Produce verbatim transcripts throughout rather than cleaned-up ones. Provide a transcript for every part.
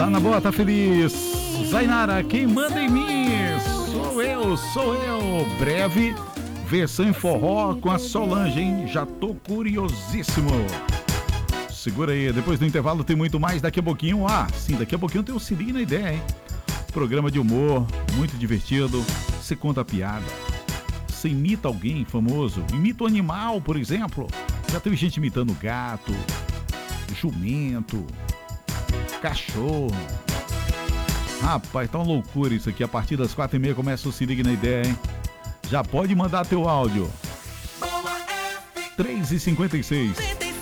Tá na boa, tá feliz. Zainara, quem manda em mim? Sou eu, sou eu. Breve, versão em forró com a Solange, hein? Já tô curiosíssimo. Segura aí, depois do intervalo tem muito mais daqui a pouquinho. Ah, sim, daqui a pouquinho tem o Se Liga na Ideia, hein? Programa de humor, muito divertido. Você conta piada. Você imita alguém famoso. Imita um animal, por exemplo. Já teve gente imitando gato, jumento, cachorro. Rapaz, tá uma loucura isso aqui. A partir das quatro e meia começa o Se Liga na Ideia, hein? Já pode mandar teu áudio. três e cinquenta e seis.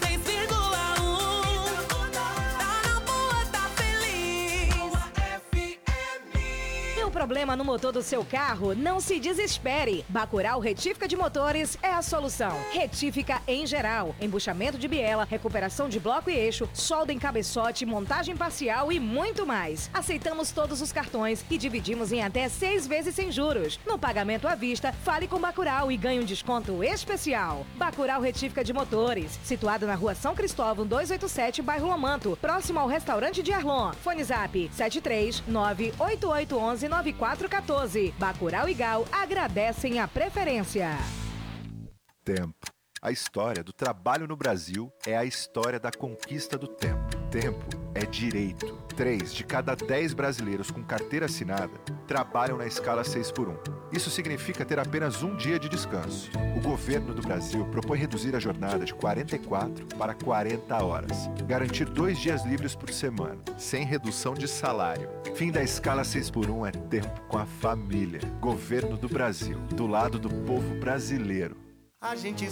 Problema no motor do seu carro? Não se desespere. Bacurau Retífica de Motores é a solução. Retífica em geral, embuchamento de biela, recuperação de bloco e eixo, solda em cabeçote, montagem parcial e muito mais. Aceitamos todos os cartões e dividimos em até seis vezes sem juros. No pagamento à vista, fale com Bacurau e ganhe um desconto especial. Bacurau Retífica de Motores, situado na rua São Cristóvão duzentos e oitenta e sete, bairro Lamanto, próximo ao restaurante de Arlon. Fone Zap sete três nove oito oito um um nove quatro um quatro. Bacurau e Gal agradecem a preferência. Tempo. A história do trabalho no Brasil é a história da conquista do tempo. Tempo é direito. Três de cada dez brasileiros com carteira assinada trabalham na escala seis por um. Isso significa ter apenas um dia de descanso. O governo do Brasil propõe reduzir a jornada de quarenta e quatro para quarenta horas. Garantir dois dias livres por semana, sem redução de salário. Fim da escala seis por um é tempo com a família. Governo do Brasil, do lado do povo brasileiro. A gente